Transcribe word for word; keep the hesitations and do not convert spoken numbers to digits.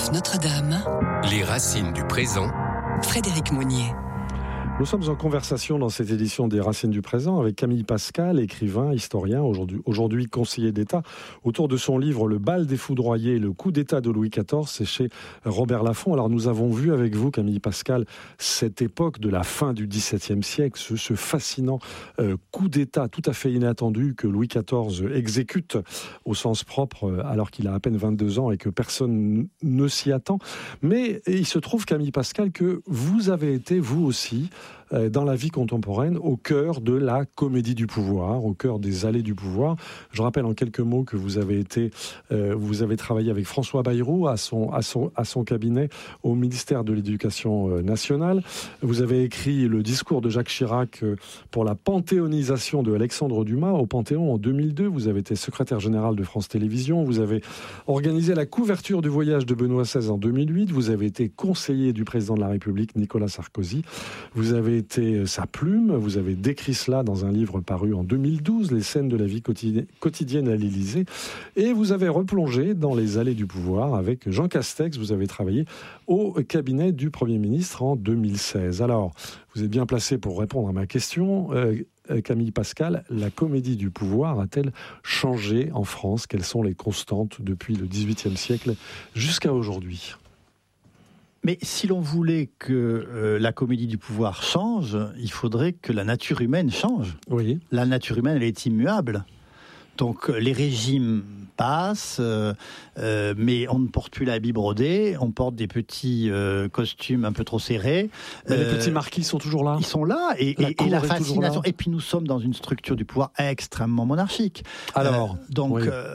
F Notre-Dame. Les racines du présent. Frédéric Monnier. Nous sommes en conversation dans cette édition des Racines du présent avec Camille Pascal, écrivain, historien, aujourd'hui, aujourd'hui conseiller d'État, autour de son livre Le bal des foudroyés, le coup d'État de Louis quatorze, c'est chez Robert Laffont. Alors nous avons vu avec vous, Camille Pascal, cette époque de la fin du dix-septième siècle, ce, ce fascinant euh, coup d'État tout à fait inattendu que Louis quatorze exécute au sens propre euh, alors qu'il a à peine vingt-deux ans et que personne ne s'y attend. Mais il se trouve, Camille Pascal, que vous avez été, vous aussi, dans la vie contemporaine, au cœur de la comédie du pouvoir, au cœur des allées du pouvoir. Je rappelle en quelques mots que vous avez été, euh, vous avez travaillé avec François Bayrou à son, à son, à son cabinet au ministère de l'Éducation nationale. Vous avez écrit le discours de Jacques Chirac pour la panthéonisation de Alexandre Dumas au Panthéon en deux mille deux. Vous avez été secrétaire général de France Télévisions. Vous avez organisé la couverture du voyage de Benoît seize en deux mille huit. Vous avez été conseiller du président de la République, Nicolas Sarkozy. Vous avez été sa plume, vous avez décrit cela dans un livre paru en deux mille douze, Les scènes de la vie quotidienne à l'Élysée, et vous avez replongé dans les allées du pouvoir avec Jean Castex. Vous avez travaillé au cabinet du Premier ministre en deux mille seize. Alors, vous êtes bien placé pour répondre à ma question. Euh, Camille Pascal, la comédie du pouvoir a-t-elle changé en France? Quelles sont les constantes depuis le dix-huitième siècle jusqu'à aujourd'hui? Mais si l'on voulait que euh, la comédie du pouvoir change, il faudrait que la nature humaine change. Oui. La nature humaine, elle est immuable. Donc les régimes passent, euh, euh, mais on ne porte plus l'habit brodé, on porte des petits euh, costumes un peu trop serrés. Mais euh, les petits marquis sont toujours là. Ils sont là, et la, et, et la fascination. Et puis nous sommes dans une structure du pouvoir extrêmement monarchique. Alors, euh, donc. Oui. Euh,